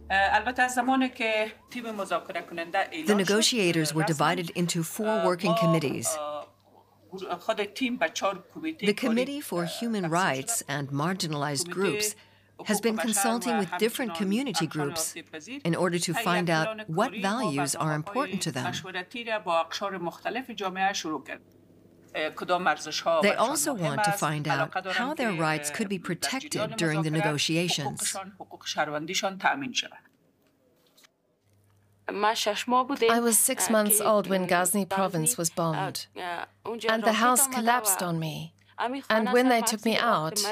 The negotiators were divided into 4 working committees. The Committee for Human Rights and Marginalized Groups has been consulting with different community groups in order to find out what values are important to them. They also want to find out how their rights could be protected during the negotiations. I was 6 months old when Ghazni province was bombed, and the house collapsed on me. And when they took me out,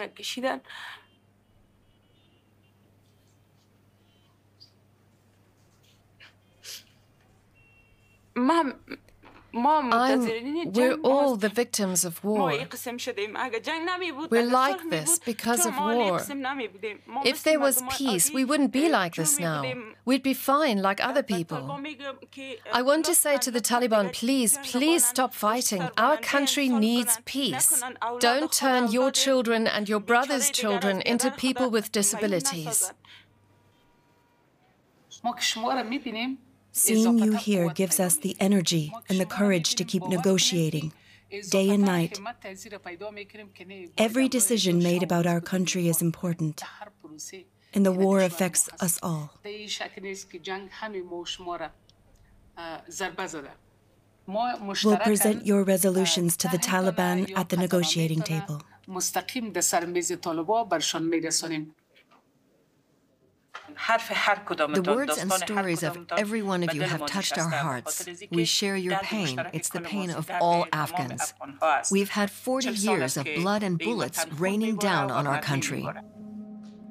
we're all the victims of war. We're like this because of war. If there was peace, we wouldn't be like this now. We'd be fine like other people. I want to say to the Taliban, please, please stop fighting. Our country needs peace. Don't turn your children and your brother's children into people with disabilities. Seeing you here gives us the energy and the courage to keep negotiating, day and night. Every decision made about our country is important, and the war affects us all. We'll present your resolutions to the Taliban at the negotiating table. The words and stories of every one of you have touched our hearts. We share your pain. It's the pain of all Afghans. We've had 40 years of blood and bullets raining down on our country.